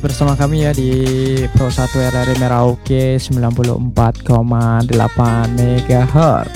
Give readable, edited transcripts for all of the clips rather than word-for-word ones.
Bersama kami ya di Pro 1 RRI Merauke 94,8 MHz.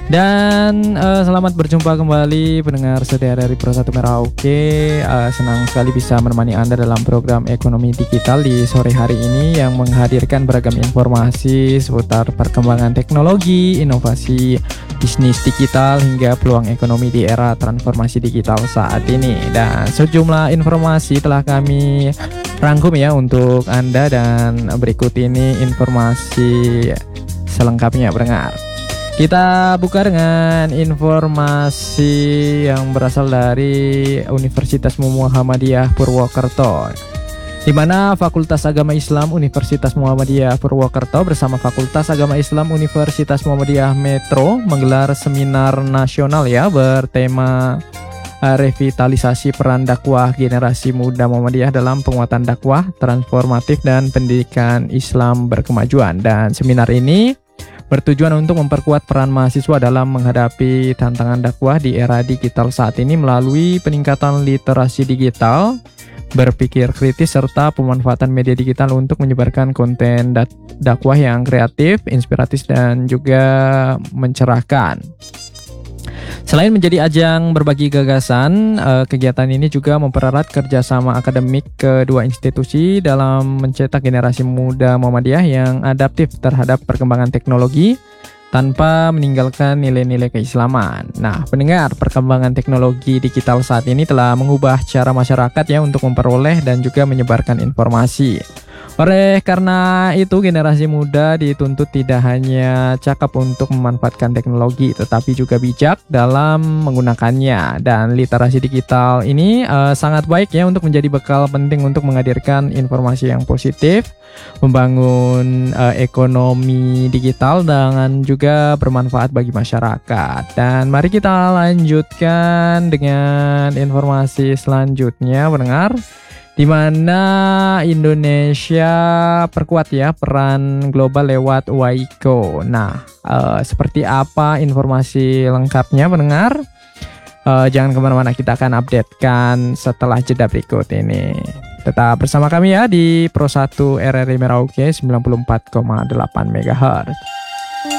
Dan selamat berjumpa kembali pendengar setia RRI Pro 1 Merauke. Senang sekali bisa menemani Anda dalam program Ekonomi Digital di sore hari ini yang menghadirkan beragam informasi seputar perkembangan teknologi, inovasi bisnis digital hingga peluang ekonomi di era transformasi digital saat ini. Dan sejumlah informasi telah kami rangkum ya untuk Anda, dan berikut ini informasi selengkapnya pendengar. Kita buka dengan informasi yang berasal dari Universitas Muhammadiyah Purwokerto, di mana Fakultas Agama Islam Universitas Muhammadiyah Purwokerto bersama Fakultas Agama Islam Universitas Muhammadiyah Metro menggelar seminar nasional ya bertema revitalisasi peran dakwah generasi muda Muhammadiyah dalam penguatan dakwah transformatif dan pendidikan Islam berkemajuan. Dan seminar ini bertujuan untuk memperkuat peran mahasiswa dalam menghadapi tantangan dakwah di era digital saat ini melalui peningkatan literasi digital, berpikir kritis, serta pemanfaatan media digital untuk menyebarkan konten dakwah yang kreatif, inspiratif, dan juga mencerahkan. Selain menjadi ajang berbagi gagasan, kegiatan ini juga mempererat kerjasama akademik kedua institusi dalam mencetak generasi muda Muhammadiyah yang adaptif terhadap perkembangan teknologi tanpa meninggalkan nilai-nilai keislaman. Nah, pendengar, perkembangan teknologi digital saat ini telah mengubah cara masyarakat ya untuk memperoleh dan juga menyebarkan informasi. Oleh karena itu, generasi muda dituntut tidak hanya cakap untuk memanfaatkan teknologi, tetapi juga bijak dalam menggunakannya. Dan literasi digital ini sangat baik ya untuk menjadi bekal penting untuk menghadirkan informasi yang positif, membangun ekonomi digital, dan juga bermanfaat bagi masyarakat. Dan mari kita lanjutkan dengan informasi selanjutnya, pendengar, di mana Indonesia perkuat ya peran global lewat WICO. Nah, seperti apa informasi lengkapnya pendengar? Jangan kemana-mana, kita akan updatekan setelah jeda berikut ini. Tetap bersama kami ya di Pro 1 RRI Merauke 94,8 MHz.